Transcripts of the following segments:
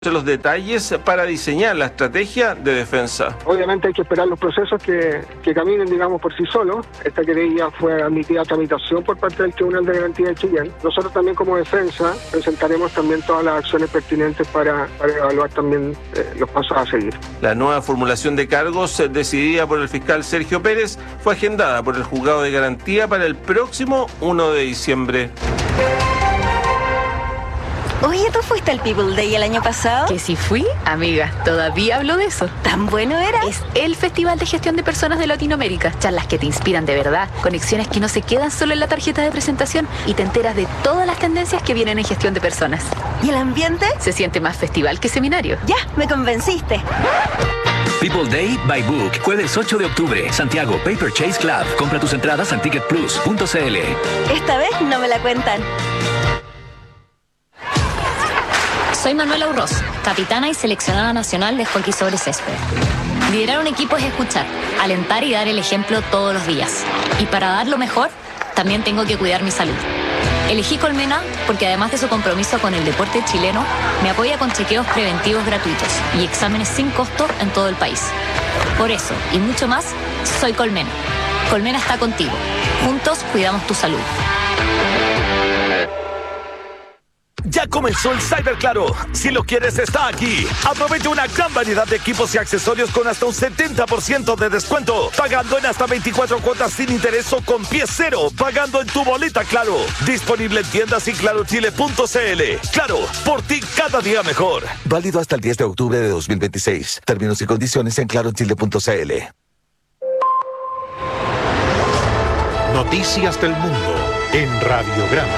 los detalles para diseñar la estrategia de defensa. Obviamente hay que esperar los procesos que caminen, digamos, por sí solos. Esta querella fue admitida a tramitación por parte del Tribunal de Garantía de Chillán. Nosotros también como defensa presentaremos también todas las acciones pertinentes para evaluar también los pasos a seguir. La nueva formulación de cargos decidida por el fiscal Sergio Pérez fue agendada por el Juzgado de Garantía para el próximo 1 de diciembre. Oye, ¿tú fuiste al People Day el año pasado? ¿Que sí fui? Amiga, todavía hablo de eso. ¿Tan bueno era? Es el Festival de Gestión de Personas de Latinoamérica. Charlas que te inspiran de verdad, conexiones que no se quedan solo en la tarjeta de presentación y te enteras de todas las tendencias que vienen en gestión de personas. ¿Y el ambiente? Se siente más festival que seminario. Ya, me convenciste. People Day by Book, jueves 8 de octubre, Santiago, Paper Chase Club. Compra tus entradas en ticketplus.cl. Esta vez no me la cuentan. Soy Manuela Urroz, capitana y seleccionada nacional de hockey sobre césped. Liderar un equipo es escuchar, alentar y dar el ejemplo todos los días. Y para dar lo mejor, también tengo que cuidar mi salud. Elegí Colmena porque además de su compromiso con el deporte chileno, me apoya con chequeos preventivos gratuitos y exámenes sin costo en todo el país. Por eso, y mucho más, soy Colmena. Colmena está contigo. Juntos cuidamos tu salud. Ya comenzó el Cyber Claro. Si lo quieres, está aquí. Aprovecha una gran variedad de equipos y accesorios con hasta un 70% de descuento. Pagando en hasta 24 cuotas sin interés o con pie cero. Pagando en tu boleta Claro. Disponible en tiendas y clarochile.cl. Claro, por ti cada día mejor. Válido hasta el 10 de octubre de 2026. Términos y condiciones en clarochile.cl. Noticias del mundo en Radiograma.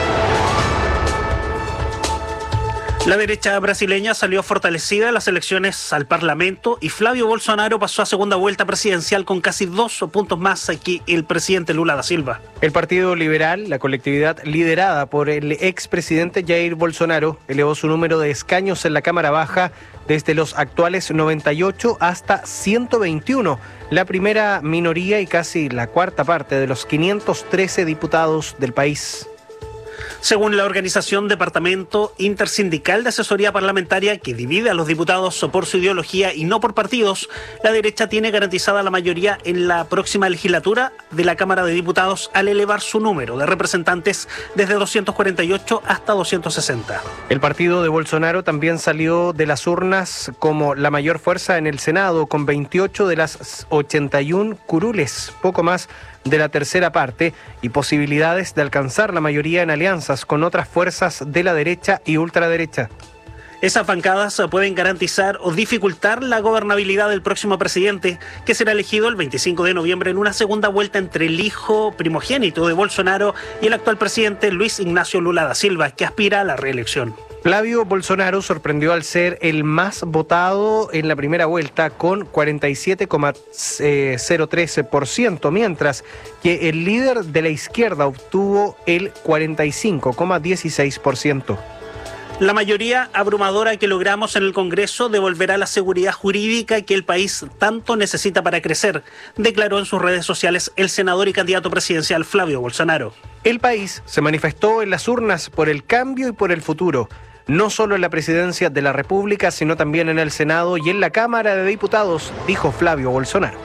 La derecha brasileña salió fortalecida en las elecciones al Parlamento y Flavio Bolsonaro pasó a segunda vuelta presidencial con casi 2 puntos más que el presidente Lula da Silva. El Partido Liberal, la colectividad liderada por el expresidente Jair Bolsonaro, elevó su número de escaños en la Cámara Baja desde los actuales 98 hasta 121, la primera minoría y casi la cuarta parte de los 513 diputados del país. Según la organización Departamento Intersindical de Asesoría Parlamentaria, que divide a los diputados por su ideología y no por partidos, la derecha tiene garantizada la mayoría en la próxima legislatura de la Cámara de Diputados al elevar su número de representantes desde 248 hasta 260. El partido de Bolsonaro también salió de las urnas como la mayor fuerza en el Senado, con 28 de las 81 curules, poco más de la tercera parte, y posibilidades de alcanzar la mayoría en alianzas con otras fuerzas de la derecha y ultraderecha. Esas bancadas pueden garantizar o dificultar la gobernabilidad del próximo presidente, que será elegido el 25 de noviembre en una segunda vuelta entre el hijo primogénito de Bolsonaro y el actual presidente Luis Ignacio Lula da Silva, que aspira a la reelección. Flavio Bolsonaro sorprendió al ser el más votado en la primera vuelta con 47,03%, mientras que el líder de la izquierda obtuvo el 45,16%. La mayoría abrumadora que logramos en el Congreso devolverá la seguridad jurídica que el país tanto necesita para crecer, declaró en sus redes sociales el senador y candidato presidencial Flavio Bolsonaro. El país se manifestó en las urnas por el cambio y por el futuro, no solo en la presidencia de la República, sino también en el Senado y en la Cámara de Diputados, dijo Flavio Bolsonaro.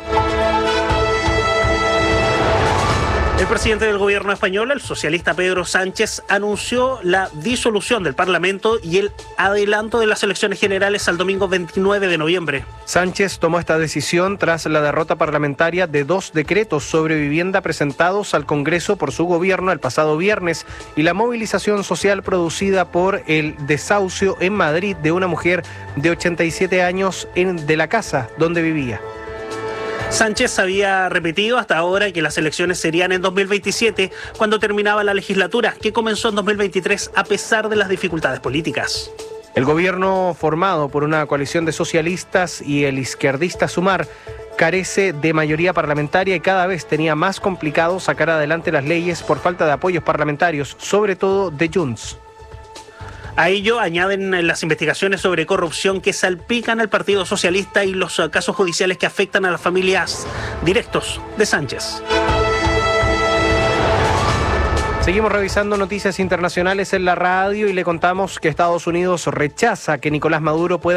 El presidente del gobierno español, el socialista Pedro Sánchez, anunció la disolución del Parlamento y el adelanto de las elecciones generales al domingo 29 de noviembre. Sánchez tomó esta decisión tras la derrota parlamentaria de 2 decretos sobre vivienda presentados al Congreso por su gobierno el pasado viernes y la movilización social producida por el desahucio en Madrid de una mujer de 87 años de la casa donde vivía. Sánchez había repetido hasta ahora que las elecciones serían en 2027, cuando terminaba la legislatura, que comenzó en 2023 a pesar de las dificultades políticas. El gobierno, formado por una coalición de socialistas y el izquierdista Sumar, carece de mayoría parlamentaria y cada vez tenía más complicado sacar adelante las leyes por falta de apoyos parlamentarios, sobre todo de Junts. A ello añaden las investigaciones sobre corrupción que salpican al Partido Socialista y los casos judiciales que afectan a las familias directos de Sánchez. Seguimos revisando noticias internacionales en la radio y le contamos que Estados Unidos rechaza que Nicolás Maduro pueda